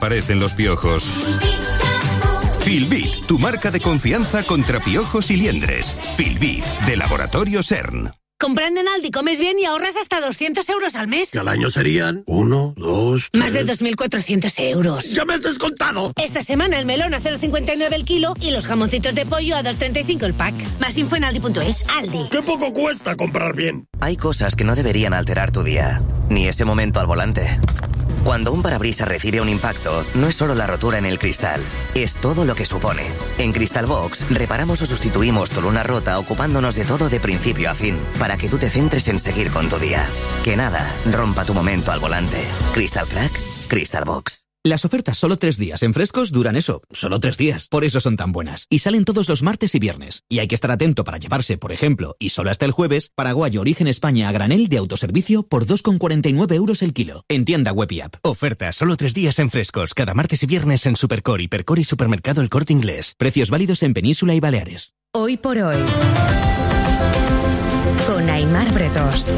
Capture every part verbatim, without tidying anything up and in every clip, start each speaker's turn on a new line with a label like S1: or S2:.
S1: Parecen los piojos. Filbit, tu marca de confianza contra piojos y liendres. Filbit, de Laboratorio CERN.
S2: Comprando en Aldi comes bien y ahorras hasta doscientos euros al mes.
S3: Que al año serían uno, dos, tres...
S2: Más de dos mil cuatrocientos euros.
S3: ¡Ya me has descontado!
S2: Esta semana el melón a cero coma cincuenta y nueve el kilo y los jamoncitos de pollo a dos coma treinta y cinco el pack. Más info en aldi punto es. Aldi.
S3: ¡Qué poco cuesta comprar bien!
S4: Hay cosas que no deberían alterar tu día, ni ese momento al volante. Cuando un parabrisas recibe un impacto, no es solo la rotura en el cristal, es todo lo que supone. En Crystal Box, reparamos o sustituimos tu luna rota ocupándonos de todo de principio a fin, para que tú te centres en seguir con tu día. Que nada rompa tu momento al volante. Crystal Crack, Crystal Box.
S5: Las ofertas solo tres días en Frescos duran eso, solo tres días. Por eso son tan buenas. Y salen todos los martes y viernes. Y hay que estar atento para llevarse, por ejemplo, y solo hasta el jueves, Paraguayo Origen España a granel de autoservicio por dos con cuarenta y nueve euros el kilo. En tienda web y app.
S6: Oferta solo tres días en Frescos. Cada martes y viernes en Supercore, Hipercore y Supermercado El Corte Inglés.
S5: Precios válidos en Península y Baleares.
S7: Hoy por hoy. Con Aimar Bretos.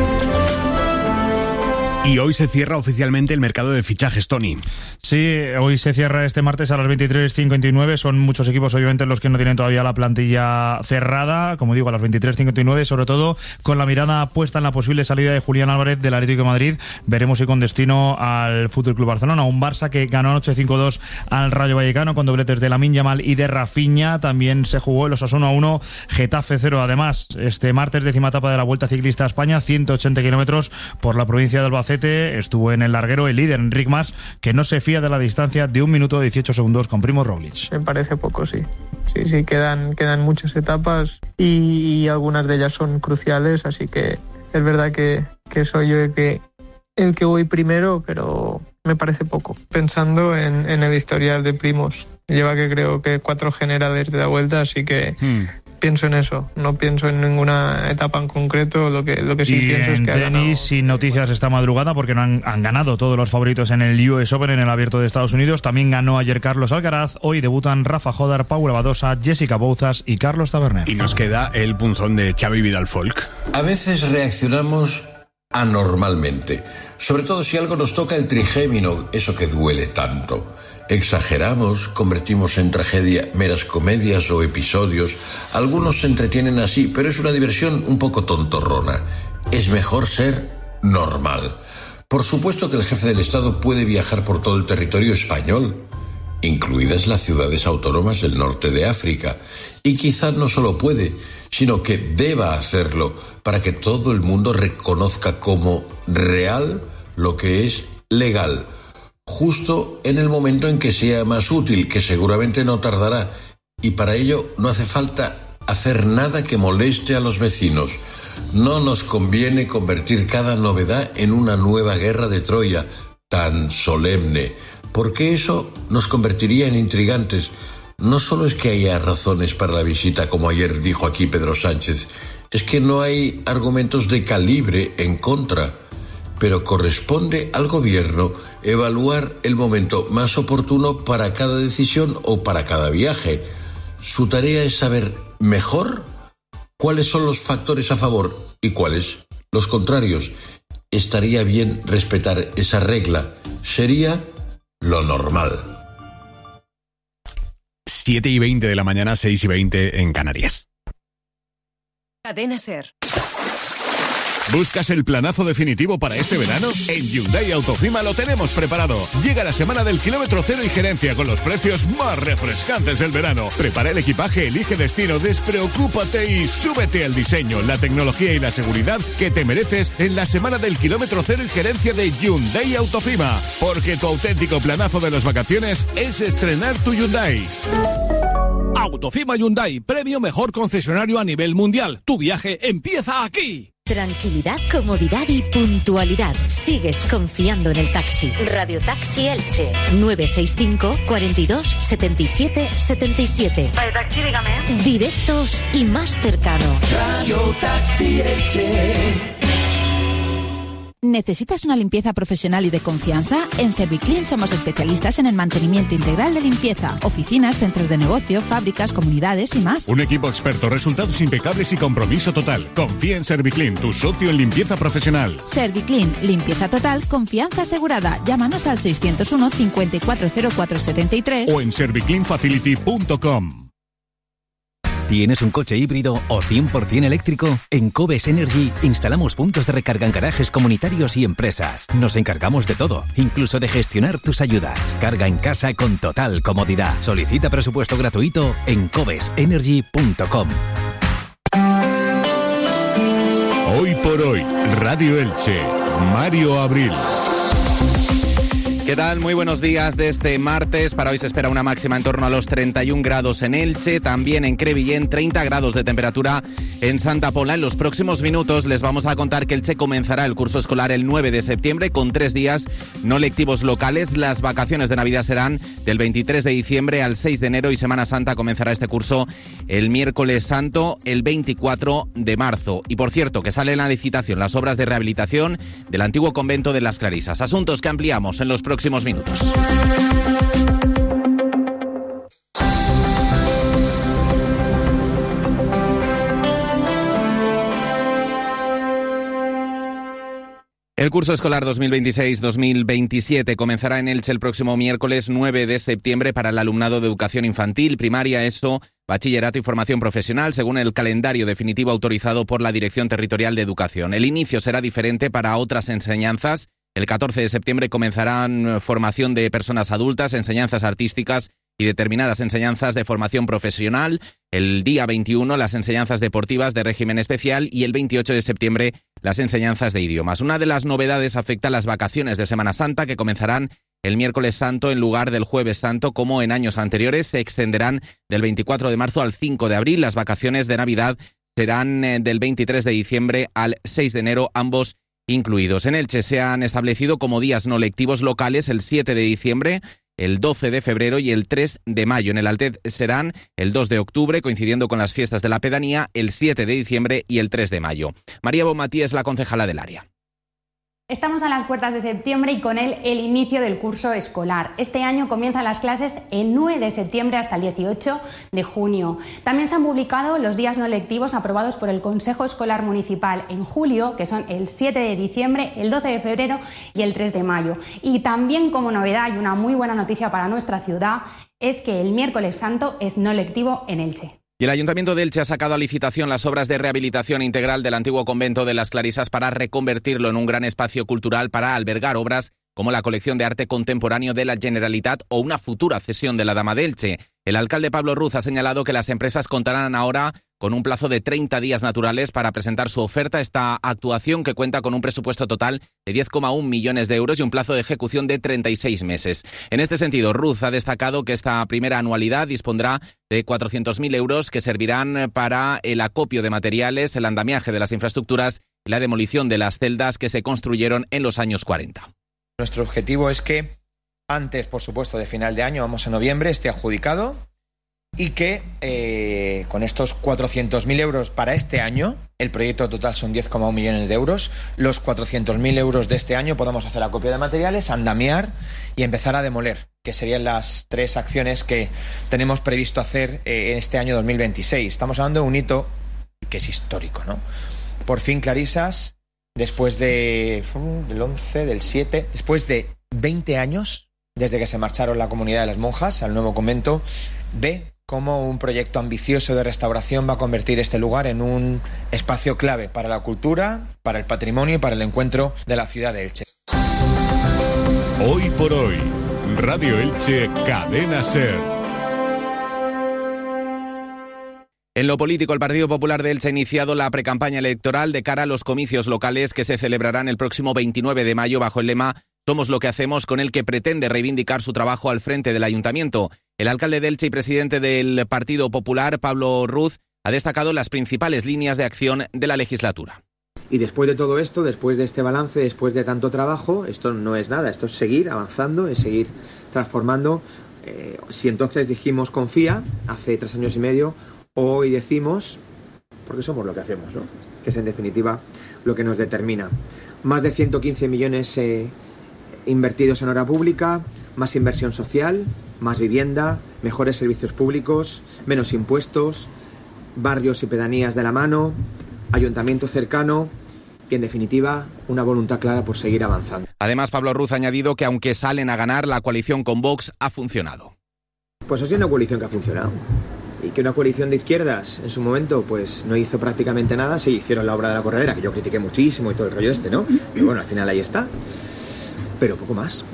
S8: Y hoy se cierra oficialmente el mercado de fichajes, Tony.
S9: Sí, hoy se cierra este martes a las veintitrés cincuenta y nueve. Son muchos equipos, obviamente, los que no tienen todavía la plantilla cerrada. Como digo, a las veintitrés cincuenta y nueve, sobre todo con la mirada puesta en la posible salida de Julián Álvarez del Atlético de Madrid. Veremos si con destino al F C Barcelona. Un Barça que ganó anoche cinco dos al Rayo Vallecano con dobletes de Lamine Yamal y de Rafinha. También se jugó el Osasuna uno, Getafe cero. Además, este martes, décima etapa de la Vuelta Ciclista a España, ciento ochenta kilómetros por la provincia de Albacete. Estuvo en el larguero el líder Enric Mas, que no se fía de la distancia de un minuto dieciocho segundos con Primo Roglic.
S10: Me parece poco, sí. Sí, sí, quedan, quedan muchas etapas y, y algunas de ellas son cruciales, así que es verdad que, que soy yo el que, el que voy primero, pero me parece poco. Pensando en, en el historial de Primos, lleva que creo que cuatro generales de la Vuelta, así que... Hmm. Pienso en eso, no pienso en ninguna etapa en concreto, lo que, lo que sí
S9: y
S10: pienso es que ha ganado.
S9: tenis, sin noticias esta madrugada, porque no han, han ganado todos los favoritos en el U S Open, en el Abierto de Estados Unidos. También ganó ayer Carlos Alcaraz. Hoy debutan Rafa Jodar, Paula Badosa, Jessica Bouzas y Carlos Taberner.
S8: Y nos queda el punzón de Xavi Vidal Folk.
S11: A veces reaccionamos anormalmente, sobre todo si algo nos toca el trigémino, eso que duele tanto. Exageramos, convertimos en tragedia meras comedias o episodios. Algunos se entretienen así, pero es una diversión un poco tontorrona. Es mejor ser normal. Por supuesto que el jefe del Estado puede viajar por todo el territorio español, incluidas las ciudades autónomas del norte de África. Y quizás no solo puede, sino que deba hacerlo para que todo el mundo reconozca como real lo que es legal. Justo en el momento en que sea más útil, que seguramente no tardará, y para ello no hace falta hacer nada que moleste a los vecinos. No nos conviene convertir cada novedad en una nueva guerra de Troya tan solemne, porque eso nos convertiría en intrigantes. No solo es que haya razones para la visita, como ayer dijo aquí Pedro Sánchez, es que no hay argumentos de calibre en contra. Pero corresponde al gobierno evaluar el momento más oportuno para cada decisión o para cada viaje. Su tarea es saber mejor cuáles son los factores a favor y cuáles los contrarios. Estaría bien respetar esa regla. Sería lo normal.
S8: siete y veinte de la mañana, seis y veinte en Canarias.
S7: Cadena SER.
S12: ¿Buscas el planazo definitivo para este verano? En Hyundai Autofima lo tenemos preparado. Llega la semana del kilómetro cero y gerencia con los precios más refrescantes del verano. Prepara el equipaje, elige destino, despreocúpate y súbete al diseño, la tecnología y la seguridad que te mereces en la semana del kilómetro cero y gerencia de Hyundai Autofima. Porque tu auténtico planazo de las vacaciones es estrenar tu Hyundai.
S13: Autofima Hyundai, premio mejor concesionario a nivel mundial. Tu viaje empieza aquí.
S7: Tranquilidad, comodidad y puntualidad. Sigues confiando en el taxi. Radio Taxi Elche. nueve seis cinco, cuarenta y dos, setenta y siete, setenta y siete.
S14: Radio Taxi, dígame.
S7: Directos y más cercanos.
S14: Radio Taxi Elche. ¿Necesitas una limpieza profesional y de confianza? En Serviclean somos especialistas en el mantenimiento integral de limpieza. Oficinas, centros de negocio, fábricas, comunidades y más.
S12: Un equipo experto, resultados impecables y compromiso total. Confía en Serviclean, tu socio en limpieza profesional.
S14: Serviclean, limpieza total, confianza asegurada. Llámanos al seiscientos uno, cincuenta y cuatro cero cuatro setenta y tres
S12: o en serviclean facility punto com.
S15: ¿Tienes un coche híbrido o cien por ciento eléctrico? En Cobes Energy instalamos puntos de recarga en garajes comunitarios y empresas. Nos encargamos de todo, incluso de gestionar tus ayudas. Carga en casa con total comodidad. Solicita presupuesto gratuito en cobes energy punto com.
S12: Hoy por hoy, Radio Elche, Mario Abril.
S16: ¿Qué tal? Muy buenos días de este martes. Para hoy se espera una máxima en torno a los treinta y un grados en Elche, también en Crevillent, treinta grados de temperatura en Santa Pola. En los próximos minutos les vamos a contar que Elche comenzará el curso escolar el nueve de septiembre con tres días no lectivos locales. Las vacaciones de Navidad serán del veintitrés de diciembre al seis de enero y Semana Santa comenzará este curso el miércoles santo, el veinticuatro de marzo. Y por cierto, que sale en la licitación las obras de rehabilitación del antiguo convento de las Clarisas. Asuntos que ampliamos en los próximos próximos minutos. El curso escolar dos mil veintiséis dos mil veintisiete comenzará en Elche el próximo miércoles nueve de septiembre para el alumnado de educación infantil, primaria, ESO, bachillerato y formación profesional, según el calendario definitivo autorizado por la Dirección Territorial de Educación. El inicio será diferente para otras enseñanzas. El catorce de septiembre comenzarán formación de personas adultas, enseñanzas artísticas y determinadas enseñanzas de formación profesional. El día veintiuno las enseñanzas deportivas de régimen especial y el veintiocho de septiembre las enseñanzas de idiomas. Una de las novedades afecta a las vacaciones de Semana Santa que comenzarán el miércoles santo en lugar del jueves santo, como en años anteriores. Se extenderán del veinticuatro de marzo al cinco de abril. Las vacaciones de Navidad serán del veintitrés de diciembre al seis de enero, ambos incluidos. En Elche se han establecido como días no lectivos locales el siete de diciembre, el doce de febrero y el tres de mayo. En el Altet serán el dos de octubre, coincidiendo con las fiestas de la pedanía, el siete de diciembre y el tres de mayo. María Bonmatí es la concejala del área.
S17: Estamos a las puertas de septiembre y con él el inicio del curso escolar. Este año comienzan las clases el nueve de septiembre hasta el dieciocho de junio. También se han publicado los días no lectivos aprobados por el Consejo Escolar Municipal en julio, que son el siete de diciembre, el doce de febrero y el tres de mayo. Y también, como novedad y una muy buena noticia para nuestra ciudad, es que el miércoles santo es no lectivo en Elche.
S16: Y el Ayuntamiento de Elche ha sacado a licitación las obras de rehabilitación integral del antiguo convento de las Clarisas para reconvertirlo en un gran espacio cultural para albergar obras como la colección de arte contemporáneo de la Generalitat o una futura cesión de la Dama de Elche. El alcalde Pablo Ruz ha señalado que las empresas contarán ahora con un plazo de treinta días naturales para presentar su oferta. Esta actuación, que cuenta con un presupuesto total de diez coma uno millones de euros y un plazo de ejecución de treinta y seis meses. En este sentido, Ruz ha destacado que esta primera anualidad dispondrá de cuatrocientos mil euros que servirán para el acopio de materiales, el andamiaje de las infraestructuras y la demolición de las celdas que se construyeron en los años cuarenta.
S18: Nuestro objetivo es que antes, por supuesto, de final de año, vamos a noviembre, esté adjudicado y que eh, con estos cuatrocientos mil euros para este año, el proyecto total son diez coma uno millones de euros, los cuatrocientos mil euros de este año podamos hacer acopio de materiales, andamiar y empezar a demoler, que serían las tres acciones que tenemos previsto hacer eh, en este año dos mil veintiséis. Estamos hablando de un hito que es histórico, ¿no? Por fin Clarisas, después de, uh, del once, del siete, después de veinte años, desde que se marcharon la comunidad de las monjas al nuevo convento, ve cómo un proyecto ambicioso de restauración va a convertir este lugar en un espacio clave para la cultura, para el patrimonio y para el encuentro de la ciudad de Elche.
S12: Hoy por hoy, Radio Elche, Cadena SER.
S16: En lo político, el Partido Popular de Elche ha iniciado la precampaña electoral de cara a los comicios locales que se celebrarán el próximo veintinueve de mayo bajo el lema «Somos lo que hacemos», con el que pretende reivindicar su trabajo al frente del Ayuntamiento. El alcalde de Elche y presidente del Partido Popular, Pablo Ruz, ha destacado las principales líneas de acción de la legislatura.
S19: Y después de todo esto, después de este balance, después de tanto trabajo, esto no es nada, esto es seguir avanzando, es seguir transformando. Eh, si entonces dijimos confía, hace tres años y medio, hoy decimos, porque somos lo que hacemos, ¿no? Que es en definitiva lo que nos determina. más de ciento quince millones eh, invertidos en obra pública, más inversión social, más vivienda, mejores servicios públicos, menos impuestos, barrios y pedanías de la mano, ayuntamiento cercano y, en definitiva, una voluntad clara por seguir avanzando.
S16: Además, Pablo Ruz ha añadido que aunque salen a ganar, la coalición con Vox ha funcionado.
S19: Pues ha sido una coalición que ha funcionado. Y que una coalición de izquierdas, en su momento, pues no hizo prácticamente nada. Sí, hicieron la obra de la corredera, que yo critiqué muchísimo y todo el rollo este, ¿no? Pero bueno, al final ahí está. Pero poco más.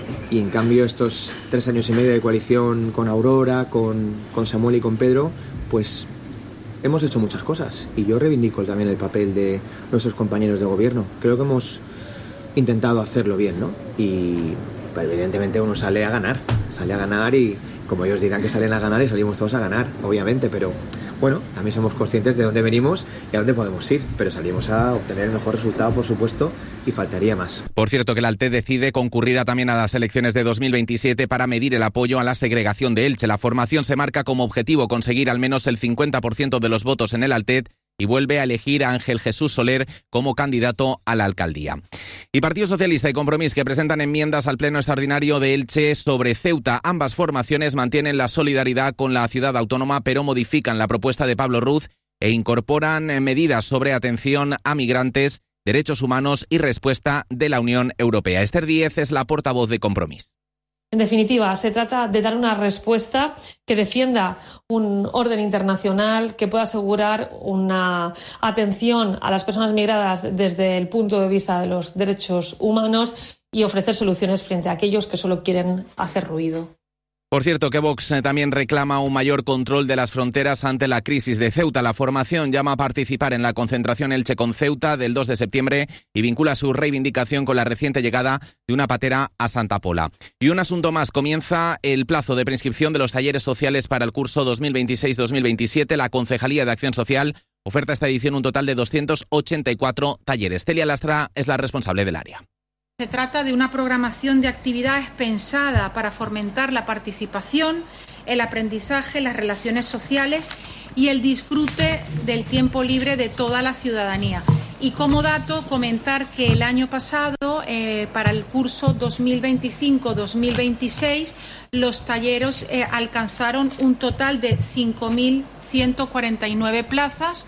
S19: Y en cambio estos tres años y medio de coalición con Aurora, con, con Samuel y con Pedro, pues hemos hecho muchas cosas. Y yo reivindico también el papel de nuestros compañeros de gobierno. Creo que hemos intentado hacerlo bien, ¿no? Y pues, evidentemente uno sale a ganar, sale a ganar y como ellos dirán que salen a ganar y salimos todos a ganar, obviamente, pero bueno, también somos conscientes de dónde venimos y a dónde podemos ir, pero salimos a obtener el mejor resultado, por supuesto, y faltaría más.
S16: Por cierto, que el Altet decide concurrir también a las elecciones de dos mil veintisiete para medir el apoyo a la segregación de Elche. La formación se marca como objetivo conseguir al menos el cincuenta por ciento de los votos en el Altet y vuelve a elegir a Ángel Jesús Soler como candidato a la alcaldía. Y Partido Socialista y Compromís, que presentan enmiendas al Pleno Extraordinario de Elche sobre Ceuta. Ambas formaciones mantienen la solidaridad con la ciudad autónoma, pero modifican la propuesta de Pablo Ruz e incorporan medidas sobre atención a migrantes, derechos humanos y respuesta de la Unión Europea. Esther Díez es la portavoz de Compromís.
S20: En definitiva, se trata de dar una respuesta que defienda un orden internacional, que pueda asegurar una atención a las personas migradas desde el punto de vista de los derechos humanos y ofrecer soluciones frente a aquellos que solo quieren hacer ruido.
S16: Por cierto, que Vox también reclama un mayor control de las fronteras ante la crisis de Ceuta. La formación llama a participar en la concentración Elche con Ceuta del dos de septiembre y vincula su reivindicación con la reciente llegada de una patera a Santa Pola. Y un asunto más, comienza el plazo de prescripción de los talleres sociales para el curso dos mil veintiséis dos mil veintisiete. La Concejalía de Acción Social oferta esta edición un total de doscientos ochenta y cuatro talleres. Celia Lastra es la responsable del área.
S21: Se trata de una programación de actividades pensada para fomentar la participación, el aprendizaje, las relaciones sociales y el disfrute del tiempo libre de toda la ciudadanía. Y como dato, comentar que el año pasado, eh, para el curso dos mil veinticinco dos mil veintiséis, los talleres eh, alcanzaron un total de cinco mil ciento cuarenta y nueve plazas,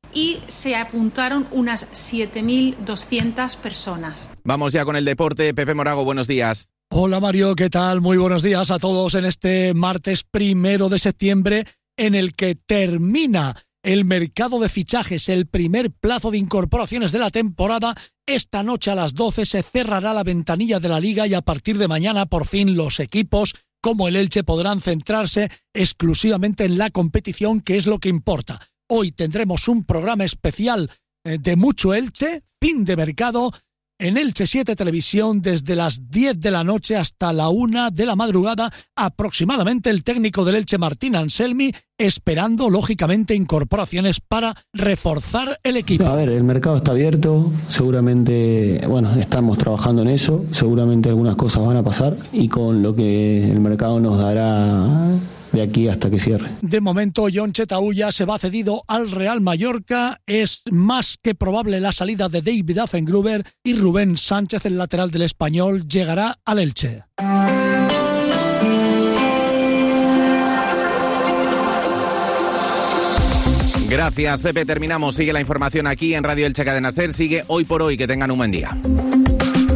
S21: y se apuntaron unas siete mil doscientas personas.
S16: Vamos ya con el deporte. Pepe Morago, buenos días.
S22: Hola Mario, ¿qué tal? Muy buenos días a todos en este martes primero de septiembre en el que termina el mercado de fichajes, el primer plazo de incorporaciones de la temporada. Esta noche a las doce se cerrará la ventanilla de la Liga y a partir de mañana por fin los equipos como el Elche podrán centrarse exclusivamente en la competición, que es lo que importa. Hoy tendremos un programa especial de mucho Elche, fin de mercado, en Elche siete Televisión desde las diez de la noche hasta la una de la madrugada, aproximadamente el técnico del Elche, Martín Anselmi, esperando, lógicamente, incorporaciones para reforzar el equipo.
S23: A ver, el mercado está abierto, seguramente, bueno, estamos trabajando en eso, seguramente algunas cosas van a pasar y con lo que el mercado nos dará de aquí hasta que cierre.
S22: De momento, Jon Chetauya se va cedido al Real Mallorca. Es más que probable la salida de David Affengruber y Rubén Sánchez, el lateral del Español, llegará al Elche.
S16: Gracias, Pepe. Terminamos. Sigue la información aquí en Radio Elche Cadena Ser. Sigue Hoy por Hoy. Que tengan un buen día.